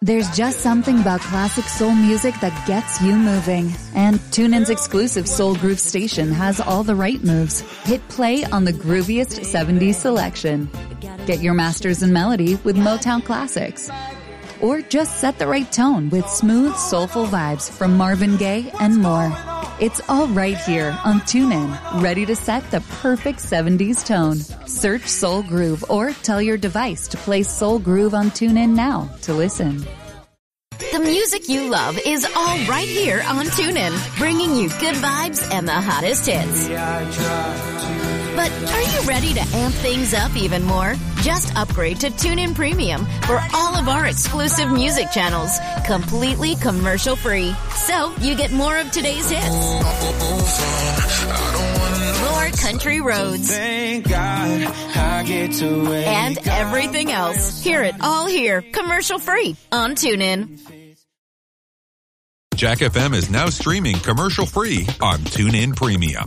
There's just something about classic soul music that gets you moving. And TuneIn's exclusive Soul Groove station has all the right moves. Hit play on the grooviest 70s selection. Get your masters in melody with Motown Classics. Or just set the right tone with smooth, soulful vibes from Marvin Gaye and more. It's all right here on TuneIn, ready to set the perfect 70s tone. Search Soul Groove or tell your device to play Soul Groove on TuneIn now to listen. The music you love is all right here on TuneIn, bringing you good vibes and the hottest hits. But are you ready to amp things up even more? Just upgrade to TuneIn Premium for all of our exclusive music channels, completely commercial-free. So you get more of today's hits. More country roads. And everything else. Hear it all here, commercial-free on TuneIn. Jack FM is now streaming commercial-free on TuneIn Premium.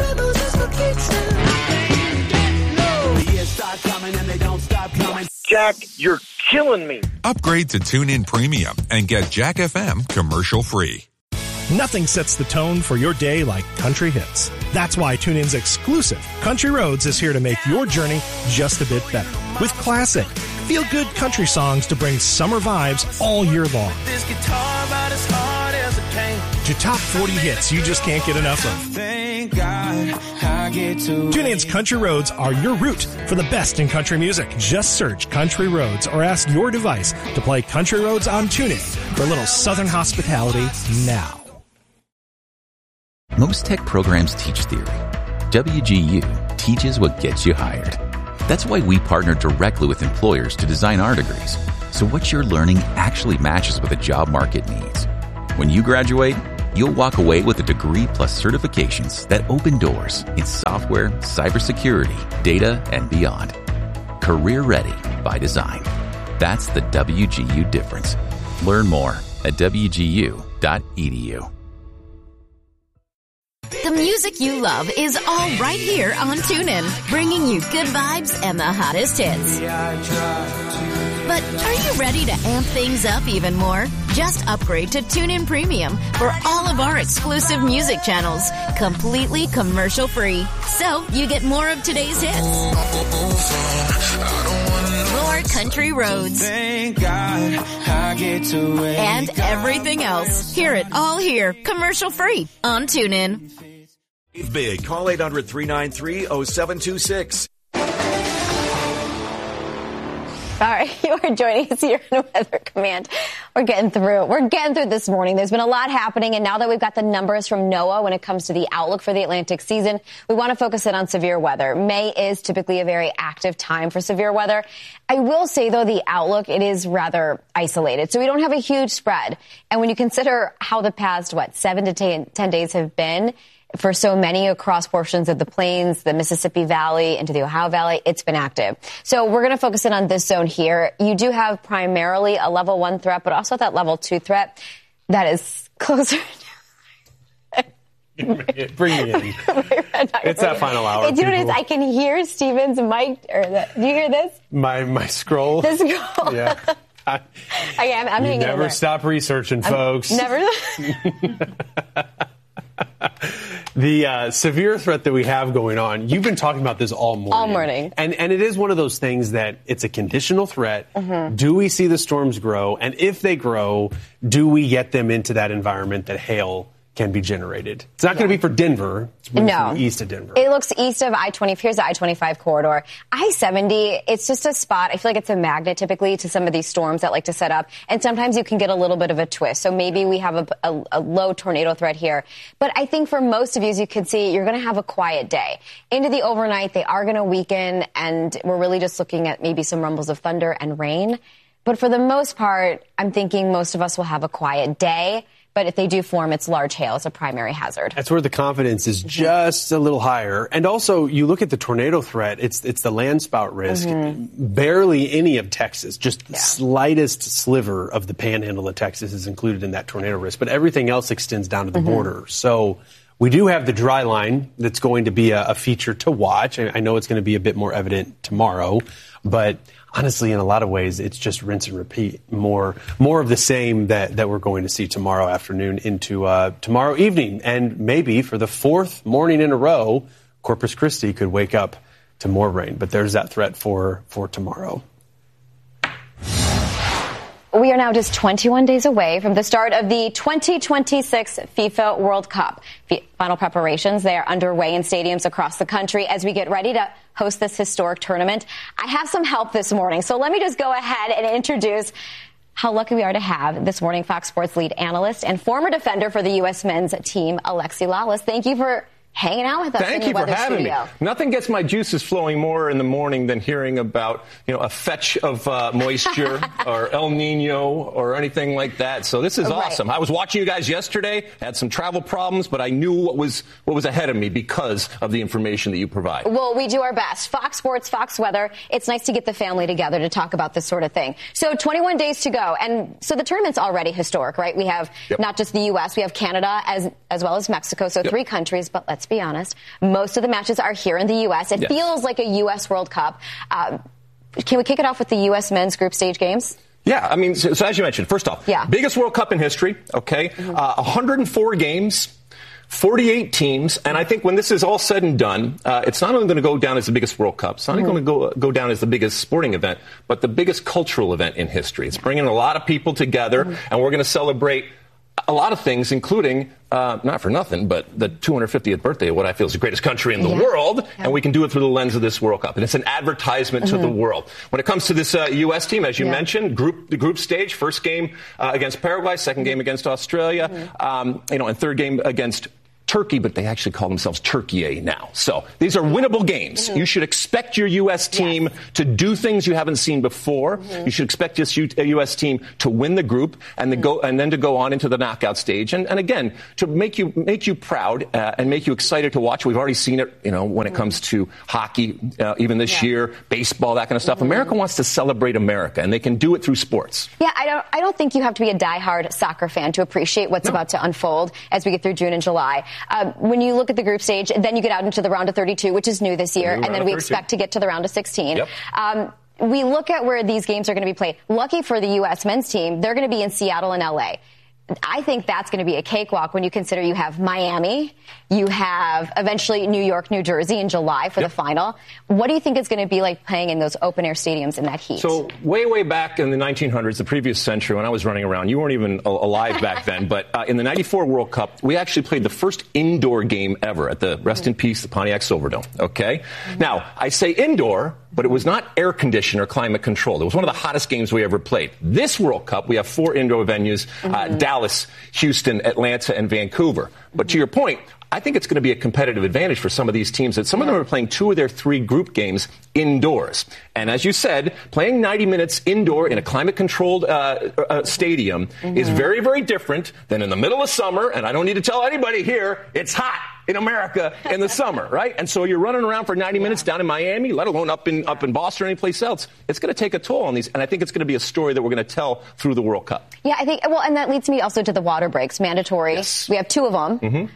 Jack, you're killing me. Upgrade to TuneIn Premium and get Jack FM commercial-free. Nothing sets the tone for your day like country hits. That's why TuneIn's exclusive Country Roads is here to make your journey just a bit better. With classic, feel-good country songs to bring summer vibes all year long. This guitar about as hard as it came. To top 40 hits you just can't get enough of. Thank God I get to TuneIn's Country Roads are your route for the best in country music. Just search Country Roads or ask your device to play Country Roads on TuneIn for a little Southern hospitality now. Most tech programs teach theory. WGU teaches what gets you hired. That's why we partner directly with employers to design our degrees, so what you're learning actually matches what the job market needs. When you graduate, you'll walk away with a degree plus certifications that open doors in software, cybersecurity, data, and beyond. Career ready by design. That's the WGU difference. Learn more at wgu.edu. The music you love is all right here on TuneIn, bringing you good vibes and the hottest hits. But are you ready to amp things up even more? Just upgrade to TuneIn Premium for all of our exclusive music channels, completely commercial-free. So you get more of today's hits. More country roads. Thank God I get to And everything else. Hear it all here, commercial-free on TuneIn. Big. Call 800-393-0726. All right, you are joining us here in Weather Command. We're getting through this morning. There's been a lot happening, and now that we've got the numbers from NOAA when it comes to the outlook for the Atlantic season, we want to focus in on severe weather. May is typically a very active time for severe weather. I will say, though, the outlook, it is rather isolated, so we don't have a huge spread. And when you consider how the past, 7 to 10 days have been, for so many across portions of the plains, the Mississippi Valley, into the Ohio Valley, it's been active. So we're going to focus in on this zone here. You do have primarily a level 1 threat, but also that level 2 threat that is closer. Bring me in. It's that final hour. Do you know what it is? I can hear Steven's mic. Do you hear this? My scroll. The scroll. Yeah. I'm hanging in there. Never stop researching, folks. Never. The severe threat that we have going on, you've been talking about this all morning. All morning. And it is one of those things that it's a conditional threat. Mm-hmm. Do we see the storms grow? And if they grow, do we get them into that environment that hail can be generated? It's not going to be for Denver. It's really east of Denver. It looks east of I-20. Here's the I-25 corridor. I-70, it's just a spot. I feel like it's a magnet typically to some of these storms that like to set up. And sometimes you can get a little bit of a twist. So maybe we have a low tornado threat here. But I think for most of you, as you can see, you're going to have a quiet day. Into the overnight, they are going to weaken. And we're really just looking at maybe some rumbles of thunder and rain. But for the most part, I'm thinking most of us will have a quiet day. But if they do form, it's large hail. It's a primary hazard. That's where the confidence is just a little higher. And also, you look at the tornado threat, it's the land spout risk. Mm-hmm. Barely any of Texas, just the slightest sliver of the panhandle of Texas is included in that tornado risk. But everything else extends down to the border. So we do have the dry line that's going to be a feature to watch. I know it's going to be a bit more evident tomorrow. But honestly, in a lot of ways, it's just rinse and repeat. More of the same that we're going to see tomorrow afternoon into tomorrow evening. And maybe for the fourth morning in a row, Corpus Christi could wake up to more rain. But there's that threat for tomorrow. We are now just 21 days away from the start of the 2026 FIFA World Cup. Final preparations, they are underway in stadiums across the country as we get ready to host this historic tournament. I have some help this morning, so let me just go ahead and introduce how lucky we are to have this morning Fox Sports lead analyst and former defender for the U.S. men's team, Alexi Lalas. Thank you for hanging out with us. Thank you for having me. Nothing gets my juices flowing more in the morning than hearing about, a fetch of moisture or El Nino or anything like that. So this is awesome. I was watching you guys yesterday, had some travel problems, but I knew what was ahead of me because of the information that you provide. Well, we do our best. Fox Sports, Fox Weather. It's nice to get the family together to talk about this sort of thing. So 21 days to go. And so the tournament's already historic, right? We have not just the U.S., we have Canada as well as Mexico. So 3 countries, but let's be honest, most of the matches are here in the U.S. It feels like a U.S. World Cup. Can we kick it off with the U.S. men's group stage games? Yeah, I mean, so as you mentioned, first off, biggest World Cup in history, okay? 104 games, 48 teams, and I think when this is all said and done, it's not only going to go down as the biggest World Cup, it's not only going to go down as the biggest sporting event, but the biggest cultural event in history. It's bringing a lot of people together, and we're going to celebrate a lot of things, including, not for nothing, but the 250th birthday of what I feel is the greatest country in the world, and we can do it through the lens of this World Cup. And it's an advertisement to the world. When it comes to this U.S. team, as you mentioned, the group stage, first game against Paraguay, second game against Australia, and third game against Turkey, but they actually call themselves Turkey now. So these are winnable games. You should expect your U.S. team to do things you haven't seen before. You should expect your U.S. team to win the group and then to go on into the knockout stage. And again, to make you proud and make you excited to watch. We've already seen it, when it comes to hockey, even this year, baseball, that kind of stuff. America wants to celebrate America, and they can do it through sports. Yeah, I don't think you have to be a diehard soccer fan to appreciate what's about to unfold as we get through June and July. When you look at the group stage, then you get out into the round of 32, which is new this year, and then we expect to get to the round of 16. We look at where these games are going to be played. Lucky for the U.S. men's team, they're going to be in Seattle and L.A. I think that's going to be a cakewalk when you consider you have Miami, you have eventually New York, New Jersey in July for the final. What do you think it's going to be like playing in those open-air stadiums in that heat? So way back in the 1900s, the previous century, when I was running around, you weren't even alive back then, but in the 94 World Cup, we actually played the first indoor game ever at the, rest in peace, the Pontiac Silverdome, okay? Now, I say indoor, but it was not air conditioned or climate controlled. It was one of the hottest games we ever played. This World Cup, we have 4 indoor venues, Dallas, Houston, Atlanta, and Vancouver. But to your point, I think it's going to be a competitive advantage for some of these teams that some of them are playing 2 of their 3 group games indoors. And as you said, playing 90 minutes indoor in a climate-controlled stadium is very, very different than in the middle of summer. And I don't need to tell anybody here, it's hot in America in the summer, right? And so you're running around for 90 minutes down in Miami, let alone up in Boston or any place else. It's going to take a toll on these, and I think it's going to be a story that we're going to tell through the World Cup. Yeah, I think, and that leads me also to the water breaks, mandatory. Yes. We have 2 of them.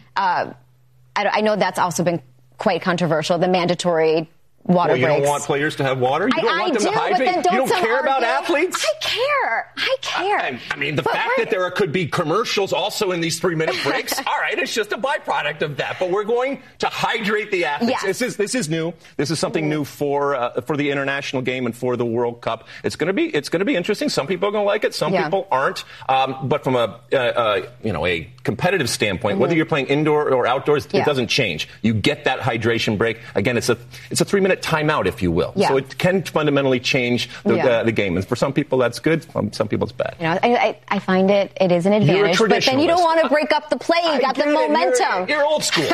I know that's also been quite controversial, the mandatory water breaks. You don't want players to have water? You don't want them to hydrate? You don't care about athletes? I care. I mean, the fact that there could be commercials also in these 3-minute breaks, all right, it's just a byproduct of that. But we're going to hydrate the athletes. Yes. This is new. This is something new for the international game and for the World Cup. It's going to be interesting. Some people are going to like it. Some people aren't. But from a competitive standpoint, whether you're playing indoor or outdoors, it doesn't change. You get that hydration break. Again, it's a 3-minute timeout, if you will. Yeah. So it can fundamentally change the game. And for some people, that's good. Some people, it's bad. I find it is an advantage. But then you don't want to break up the play. You got the momentum. You're old school.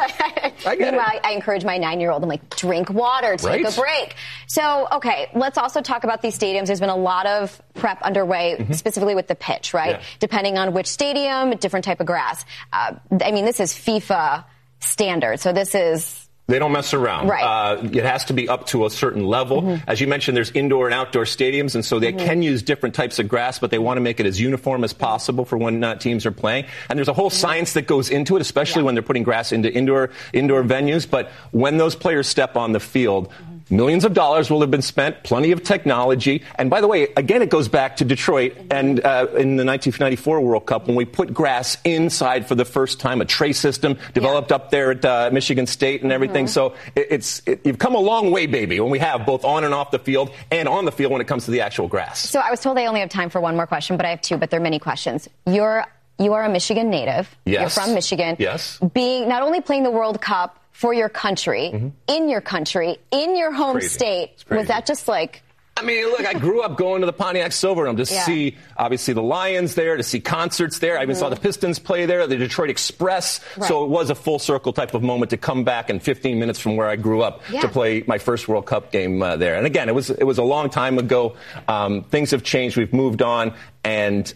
I encourage my 9-year-old. I'm like, drink water, take a break. So, okay, let's also talk about these stadiums. There's been a lot of prep underway, specifically with the pitch, right? Yeah. Depending on which stadium, different type of grass. This is FIFA standard. So this is... They don't mess around. Right. It has to be up to a certain level. As you mentioned, there's indoor and outdoor stadiums, and so they can use different types of grass, but they want to make it as uniform as possible for when teams are playing. And there's a whole science that goes into it, especially when they're putting grass into indoor venues. But when those players step on the field, Millions of dollars will have been spent, plenty of technology. And by the way, again, it goes back to Detroit and in the 1994 World Cup when we put grass inside for the first time, a tray system developed up there at Michigan State and everything. So you've come a long way, baby, when we have both on and off the field and on the field when it comes to the actual grass. So I was told I only have time for one more question, but I have two, but there are many questions. You are a Michigan native. Yes. You're from Michigan. Yes. Being not only playing the World Cup for your country, in your home state, was that just like... I mean, look, I grew up going to the Pontiac Silverdome to see, obviously, the Lions there, to see concerts there. I even saw the Pistons play there, the Detroit Express. Right. So it was a full circle type of moment to come back in 15 minutes from where I grew up to play my first World Cup game there. And again, it was a long time ago. Things have changed. We've moved on. And...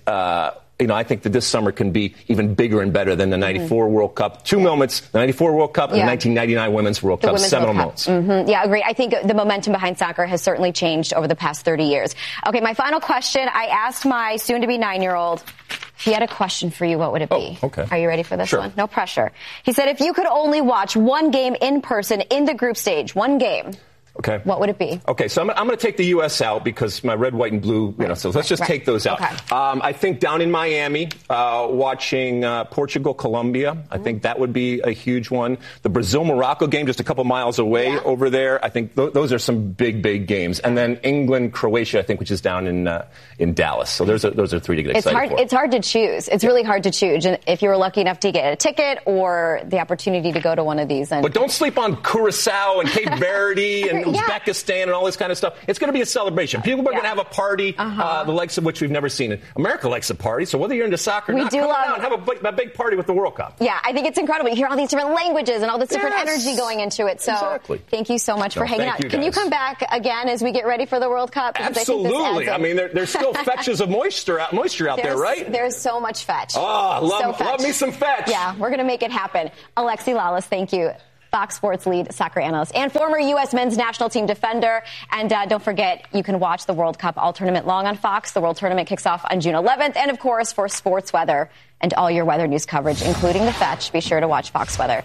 I think that this summer can be even bigger and better than the 94 World Cup. Two moments, the 94 World Cup and the 1999 Women's World Cup. Seminal moments. Yeah, I agree. I think the momentum behind soccer has certainly changed over the past 30 years. Okay, my final question. I asked my soon-to-be 9-year-old if he had a question for you, what would it be? Oh, okay. Are you ready for this one? No pressure. He said, if you could only watch one game in person in the group stage, one game, okay, what would it be? Okay, so I'm going to take the U.S. out because my red, white, and blue, so let's just take those out. Okay. I think down in Miami, watching Portugal, Colombia, I think that would be a huge one. The Brazil-Morocco game just a couple miles away over there, I think those are some big, big games. And then England, Croatia, I think, which is down in Dallas. So those are three to get excited for. It's hard to choose. It's really hard to choose. And if you were lucky enough to get a ticket or the opportunity to go to one of these. But don't sleep on Curacao and Cape Verde and Uzbekistan and all this kind of stuff. It's going to be a celebration. People are going to have a party, the likes of which we've never seen. America likes a party, so whether you're into soccer or not, come out and have a big party with the World Cup. Yeah, I think it's incredible. You hear all these different languages and all this different energy going into it. So thank you so much for hanging out. Can you come back again as we get ready for the World Cup? Because absolutely. I mean, there's still fetches of moisture out there, right? There's so much fetch. Oh, love me some fetch. Yeah, we're going to make it happen. Alexi Lalas, thank you. Fox Sports lead soccer analyst and former U.S. men's national team defender. And don't forget, you can watch the World Cup all tournament long on Fox. The World Tournament kicks off on June 11th. And, of course, for sports weather and all your weather news coverage, including the fetch, be sure to watch Fox Weather.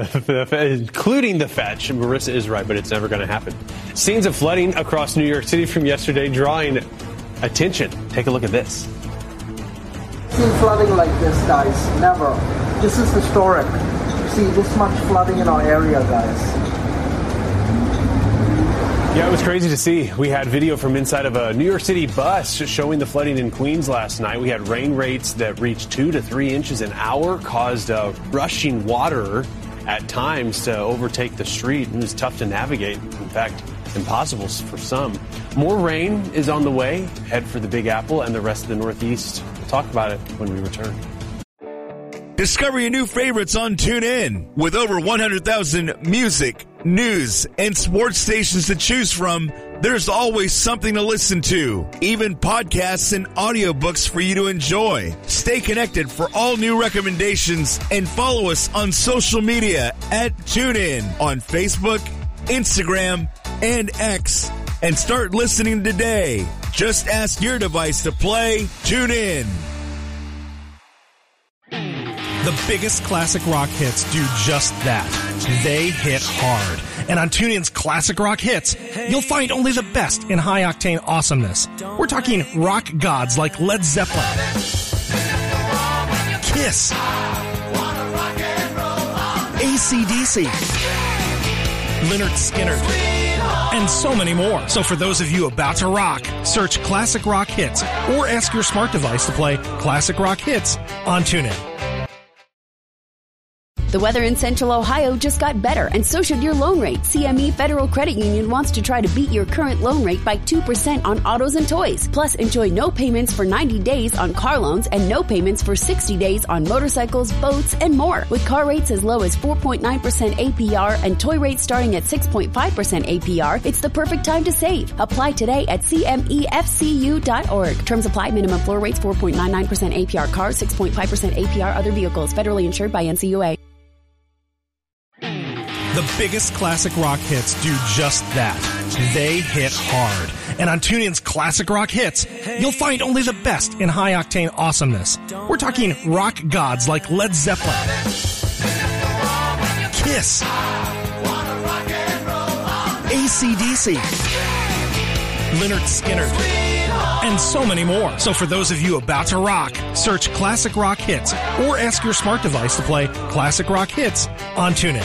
Including the fetch. Marissa is right, but it's never going to happen. Scenes of flooding across New York City from yesterday drawing attention. Take a look at this. Seen flooding like this, guys. Never. This is historic. See this much flooding in our area, guys. Yeah, it was crazy to see. We had video from inside of a New York City bus showing the flooding in Queens last night. We had rain rates that reached 2 to 3 inches an hour, caused rushing water at times to overtake the street. It was tough to navigate. In fact, impossible for some. More rain is on the way. Head for the Big Apple and the rest of the Northeast. We'll talk about it when we return. Discover your new favorites on TuneIn. With over 100,000 music, news, and sports stations to choose from, there's always something to listen to. Even podcasts and audiobooks for you to enjoy. Stay connected for all new recommendations and follow us on social media at TuneIn on Facebook, Instagram, and X. And start listening today. Just ask your device to play TuneIn. The biggest classic rock hits do just that. They hit hard. And on TuneIn's Classic Rock Hits, you'll find only the best in high-octane awesomeness. We're talking rock gods like Led Zeppelin, Kiss, AC/DC, Lynyrd Skynyrd, and so many more. So for those of you about to rock, search Classic Rock Hits or ask your smart device to play Classic Rock Hits on TuneIn. The weather in Central Ohio just got better, and so should your loan rate. CME Federal Credit Union wants to try to beat your current loan rate by 2% on autos and toys. Plus, enjoy no payments for 90 days on car loans and no payments for 60 days on motorcycles, boats, and more. With car rates as low as 4.9% APR and toy rates starting at 6.5% APR, it's the perfect time to save. Apply today at CMEFCU.org. Terms apply. Minimum floor rates 4.99% APR cars, 6.5% APR other vehicles. Federally insured by NCUA. The biggest classic rock hits do just that. They hit hard. And on TuneIn's Classic Rock Hits, you'll find only the best in high-octane awesomeness. We're talking rock gods like Led Zeppelin, Kiss, AC/DC, Lynyrd Skynyrd, and so many more. So for those of you about to rock, search Classic Rock Hits or ask your smart device to play Classic Rock Hits on TuneIn.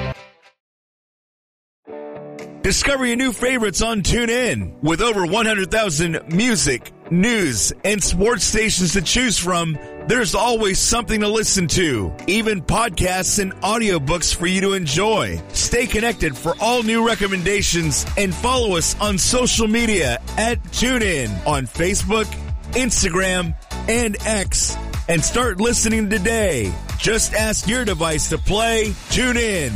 Discover your new favorites on TuneIn. With over 100,000 music, news, and sports stations to choose from, there's always something to listen to. Even podcasts and audiobooks for you to enjoy. Stay connected for all new recommendations and follow us on social media at TuneIn on Facebook, Instagram, and X. And start listening today. Just ask your device to play TuneIn.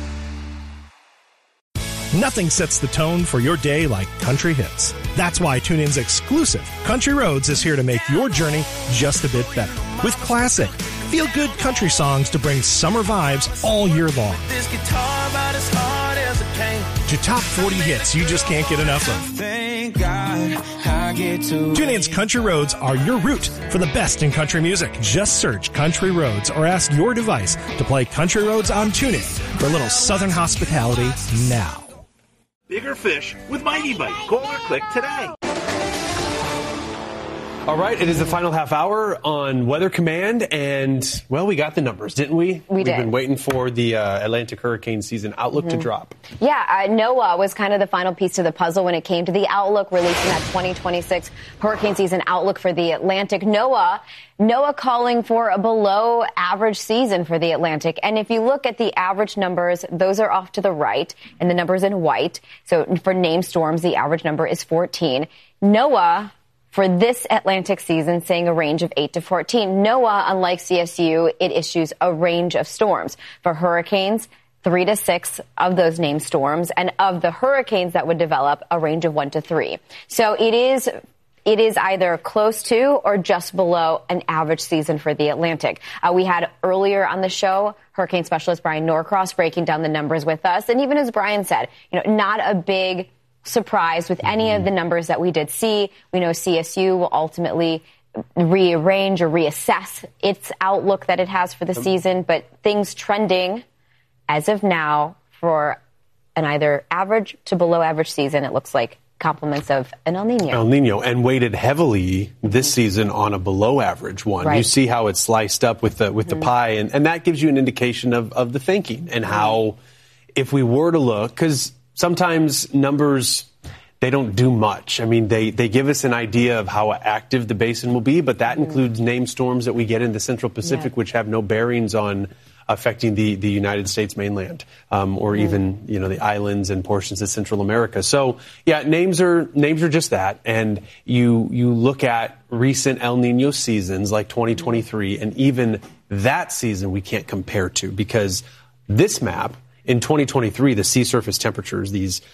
Nothing sets the tone for your day like country hits. That's why TuneIn's exclusive Country Roads is here to make your journey just a bit better. With classic, feel-good country songs to bring summer vibes all year long. This guitar about as hard as a cane. To top 40 hits you just can't get enough of. Thank God I get to. TuneIn's Country Roads are your route for the best in country music. Just search Country Roads or ask your device to play Country Roads on TuneIn for a little southern hospitality now. Bigger fish with Mighty Bite. Call or click today. All right, it is the final half hour on Weather Command, and, well, we got the numbers, didn't we? We've been waiting for the Atlantic hurricane season outlook to drop. Yeah, NOAA was kind of the final piece to the puzzle when it came to the outlook, releasing that 2026 hurricane season outlook for the Atlantic. NOAA calling for a below-average season for the Atlantic. And if you look at the average numbers, those are off to the right, and the numbers in white. So for named storms, the average number is 14. NOAA, for this Atlantic season, saying a range of 8 to 14. NOAA, unlike CSU, it issues a range of storms. For hurricanes, 3 to 6 of those named storms, and of the hurricanes that would develop, a range of 1 to 3. So it is either close to or just below an average season for the Atlantic. We had earlier on the show hurricane specialist Brian Norcross breaking down the numbers with us, and even as Brian said, not a big surprised with any of the numbers that we did see. We know CSU will ultimately rearrange or reassess its outlook that it has for the season, but things trending as of now for an either average to below average season, it looks like compliments of an El Nino. El Nino, and weighted heavily this season on a below average one. Right. You see how it's sliced up with the pie, and that gives you an indication of the thinking and how, if we were to look, because sometimes numbers, they don't do much. I mean, they give us an idea of how active the basin will be, but that includes named storms that we get in the Central Pacific, which have no bearings on affecting the United States mainland, or even, the islands and portions of Central America. So, yeah, names are just that. And you look at recent El Nino seasons like 2023, and even that season we can't compare to, because this map, in 2023, the sea surface temperatures,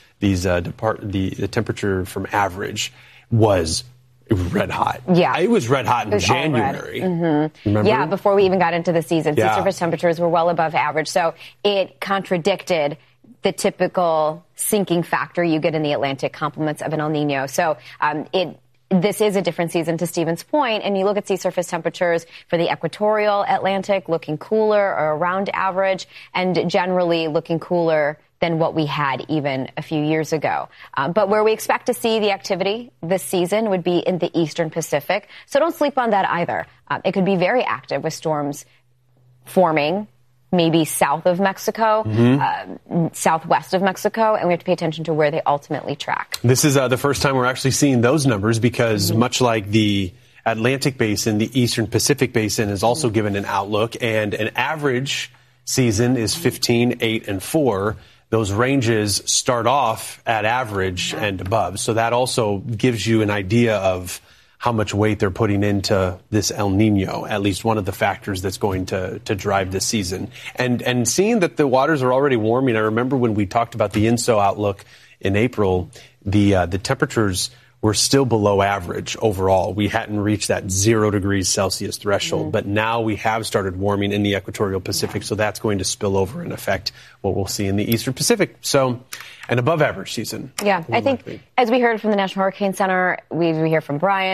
the temperature from average was red hot. Yeah. It was red hot in January. Remember? Yeah, before we even got into the season. Sea surface temperatures were well above average. So it contradicted the typical sinking factor you get in the Atlantic complements of an El Nino. So this is a different season, to Stephen's point, and you look at sea surface temperatures for the equatorial Atlantic looking cooler or around average, and generally looking cooler than what we had even a few years ago. But where we expect to see the activity this season would be in the eastern Pacific, so don't sleep on that either. It could be very active with storms forming maybe south of Mexico, southwest of Mexico, and we have to pay attention to where they ultimately track. This is the first time we're actually seeing those numbers, because much like the Atlantic Basin, the Eastern Pacific Basin is also given an outlook, and an average season is 15, 8, and 4. Those ranges start off at average and above, so that also gives you an idea of how much weight they're putting into this El Nino, at least one of the factors that's going to drive this season. And seeing that the waters are already warming, I remember when we talked about the INSO outlook in April, the temperatures were still below average overall. We hadn't reached that 0 degrees Celsius threshold, but now we have started warming in the equatorial Pacific, so that's going to spill over and affect what we'll see in the Eastern Pacific. So an above average season. Yeah, I think as we heard from the National Hurricane Center, we hear from Brian,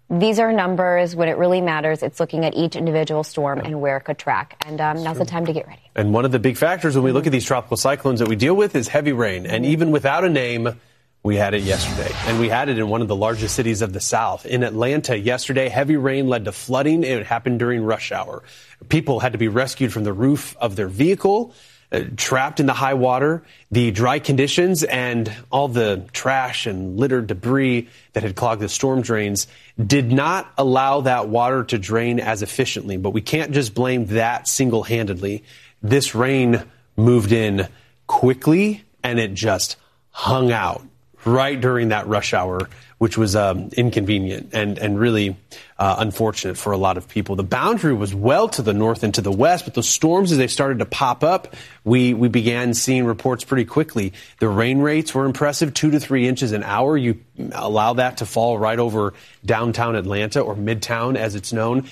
these are numbers. When it really matters, it's looking at each individual storm and where it could track. And now's the time to get ready. And one of the big factors when we look at these tropical cyclones that we deal with is heavy rain. And even without a name, we had it yesterday. And we had it in one of the largest cities of the South. In Atlanta yesterday, heavy rain led to flooding. It happened during rush hour. People had to be rescued from the roof of their vehicle, trapped in the high water. The dry conditions and all the trash and litter debris that had clogged the storm drains did not allow that water to drain as efficiently. But we can't just blame that single-handedly. This rain moved in quickly, and it just hung out right during that rush hour, which was inconvenient and really unfortunate for a lot of people. The boundary was well to the north and to the west, but those storms, as they started to pop up, we began seeing reports pretty quickly. The rain rates were impressive, 2 to 3 inches an hour. You allow that to fall right over downtown Atlanta, or Midtown as it's known.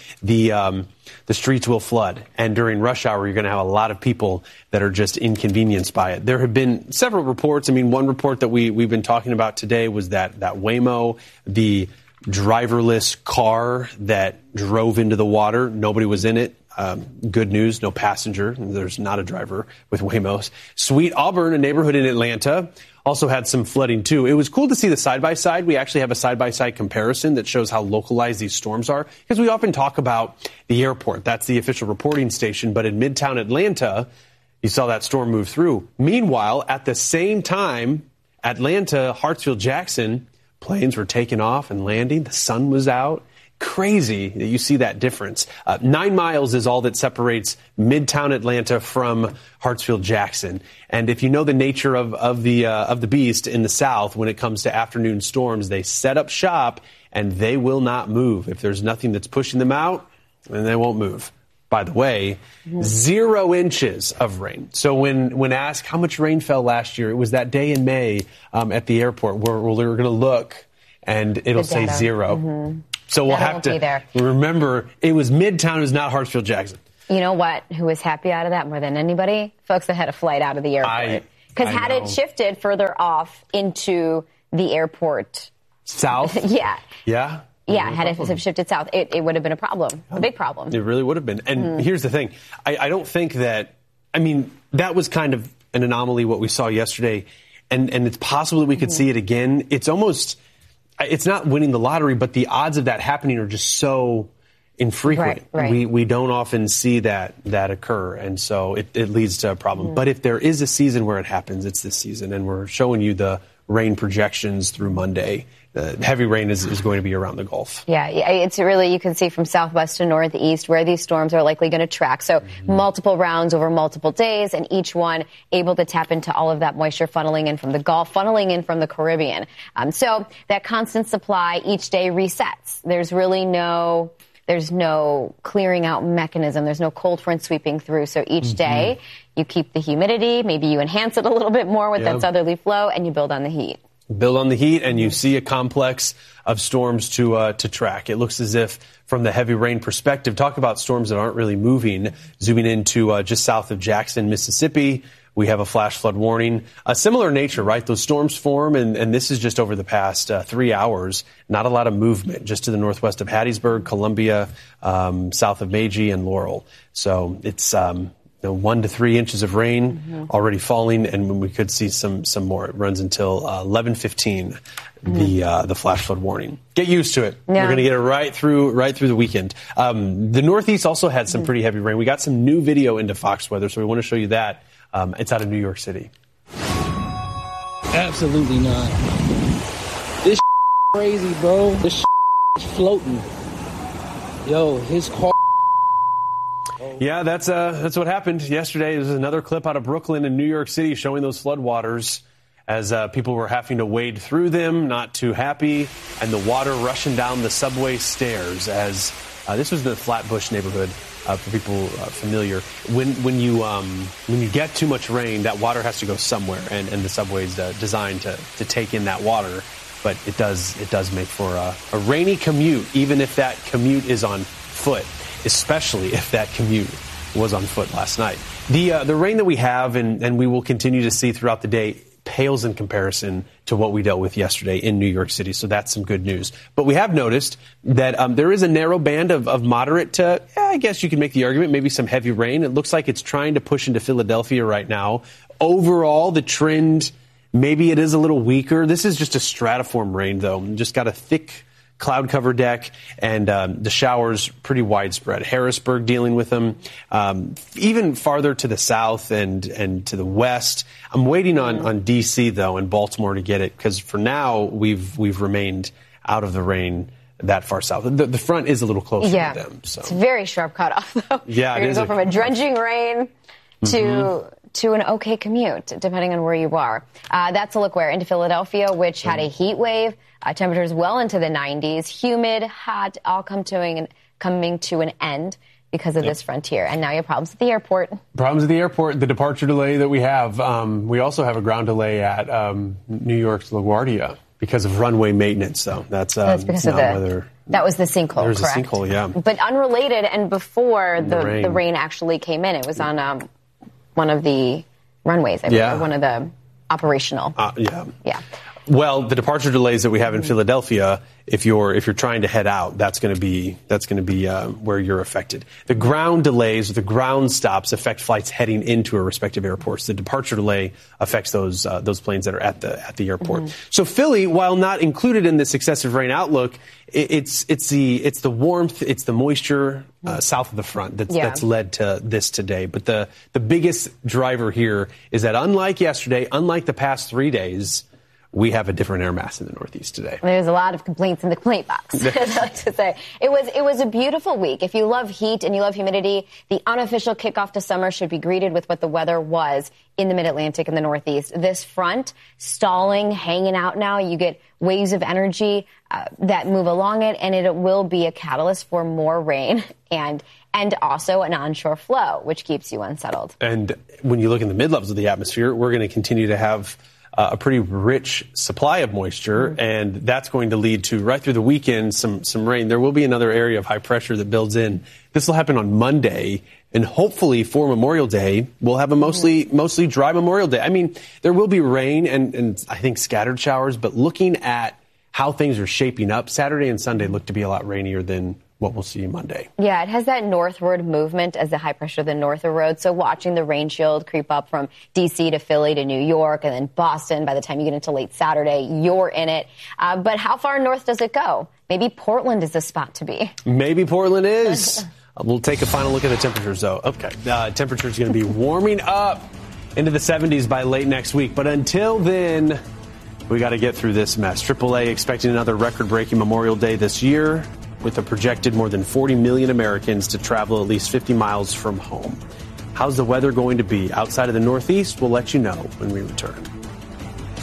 The streets will flood, and during rush hour, you're going to have a lot of people that are just inconvenienced by it. There have been several reports. I mean, one report that we've been talking about today was that Waymo, the driverless car that drove into the water, nobody was in it. Good news, no passenger. There's not a driver with Waymos. Sweet Auburn, a neighborhood in Atlanta, also had some flooding, too. It was cool to see the side-by-side. We actually have a side-by-side comparison that shows how localized these storms are, because we often talk about the airport. That's the official reporting station. But in Midtown Atlanta, you saw that storm move through. Meanwhile, at the same time, Atlanta, Hartsfield, Jackson, planes were taking off and landing. The sun was out. Crazy that you see that difference. 9 miles is all that separates Midtown Atlanta from Hartsfield Jackson. And if you know the nature of the beast in the South, when it comes to afternoon storms, they set up shop and they will not move. If there's nothing that's pushing them out, then they won't move. By the way, 0 inches of rain. So when asked how much rain fell last year, it was that day in May at the airport where we're going to look and it'll say 0. Mm-hmm. So we'll have to remember it was Midtown, it was not Hartsfield Jackson. You know what? Who was happy out of that more than anybody? Folks that had a flight out of the airport. Because had it shifted further off into the airport. South? Yeah. Yeah? Yeah, had it shifted south, it would have been a problem, a big problem. It really would have been. And here's the thing. I don't think that, I mean, that was kind of an anomaly, what we saw yesterday. And it's possible that we could see it again. It's almost, it's not winning the lottery, but the odds of that happening are just so infrequent. Right. We don't often see that occur. And so it leads to a problem. But if there is a season where it happens, it's this season. And we're showing you the rain projections through Monday. Heavy rain is going to be around the Gulf. Yeah, it's really, you can see from southwest to northeast where these storms are likely going to track. So multiple rounds over multiple days, and each one able to tap into all of that moisture funneling in from the Gulf, funneling in from the Caribbean. So that constant supply each day resets. There's really no clearing out mechanism. There's no cold front sweeping through. So each day you keep the humidity, maybe you enhance it a little bit more with that southerly flow, and you build on the heat. Build on the heat, and you see a complex of storms to track. It looks as if, from the heavy rain perspective, talk about storms that aren't really moving. Zooming into just south of Jackson, Mississippi, we have a flash flood warning. A similar nature, right? Those storms form, and this is just over the past 3 hours. Not a lot of movement, just to the northwest of Hattiesburg, Columbia, south of Meiji, and Laurel. So it's 1 to 3 inches of rain already falling, and we could see some more. It runs until 11:15. The flash flood warning. Get used to it. Yeah. We're going to get it right through the weekend. The Northeast also had some pretty heavy rain. We got some new video into Fox Weather, so we want to show you that. It's out of New York City. Absolutely not. This crazy, bro. This is floating. Yo, his car. Yeah, that's what happened yesterday. There's another clip out of Brooklyn and New York City showing those floodwaters as people were having to wade through them, not too happy, and the water rushing down the subway stairs. As this was the Flatbush neighborhood, for people familiar. When you get too much rain, that water has to go somewhere, and the subway's designed to take in that water. But it does make for a rainy commute, even if that commute is on foot. Especially if that commute was on foot last night. The rain that we have and we will continue to see throughout the day pales in comparison to what we dealt with yesterday in New York City. So that's some good news. But we have noticed that there is a narrow band of moderate to, I guess you can make the argument, maybe some heavy rain. It looks like it's trying to push into Philadelphia right now. Overall, the trend, maybe it is a little weaker. This is just a stratiform rain, though. Just got a thick cloud cover deck, and the showers pretty widespread. Harrisburg dealing with them, even farther to the south and to the west. I'm waiting on D.C. though and Baltimore to get it, because for now we've remained out of the rain that far south. The front is a little closer to them. So it's very sharp cutoff though. Yeah, you're going to go from a drenching rain to an okay commute, depending on where you are. That's a look where into Philadelphia, which had a heat wave. Temperatures well into the 90s, humid, hot, all coming to an end because of this frontier. And now you have problems at the airport. Problems at the airport, the departure delay that we have. We also have a ground delay at New York's LaGuardia because of runway maintenance. So that's because of that was the sinkhole, There's correct? a sinkhole, yeah. But unrelated, and before the rain actually came in, it was on one of the runways, I believe, or one of the operational. Yeah. Well, the departure delays that we have in Philadelphia, if you're trying to head out, that's going to be where you're affected. The ground delays, the ground stops affect flights heading into our respective airports. The departure delay affects those planes that are at the airport. So Philly, while not included in this excessive rain outlook, it's the warmth, it's the moisture south of the front that's led to this today. But the biggest driver here is that unlike yesterday, unlike the past 3 days, we have a different air mass in the Northeast today. There's a lot of complaints in the complaint box, as I like to say. It was a beautiful week. If you love heat and you love humidity, the unofficial kickoff to summer should be greeted with what the weather was in the Mid-Atlantic and the Northeast. This front, stalling, hanging out now. You get waves of energy that move along it, and it will be a catalyst for more rain and also an onshore flow, which keeps you unsettled. And when you look in the mid-levels of the atmosphere, we're going to continue to have a pretty rich supply of moisture, and that's going to lead to, right through the weekend, some rain. There will be another area of high pressure that builds in. This will happen on Monday, and hopefully for Memorial Day, we'll have a mostly dry Memorial Day. I mean, there will be rain and I think scattered showers, but looking at how things are shaping up, Saturday and Sunday look to be a lot rainier than what we'll see Monday. Yeah, it has that northward movement as the high pressure the north erodes. So watching the rain shield creep up from D.C. to Philly to New York and then Boston, by the time you get into late Saturday, you're in it. But how far north does it go? Maybe Portland is the spot to be. Maybe Portland is. We'll take a final look at the temperatures, though. Okay, temperature's going to be warming up into the 70s by late next week. But until then, we got to get through this mess. AAA expecting another record-breaking Memorial Day this year, with a projected more than 40 million Americans to travel at least 50 miles from home. How's the weather going to be outside of the Northeast? We'll let you know when we return.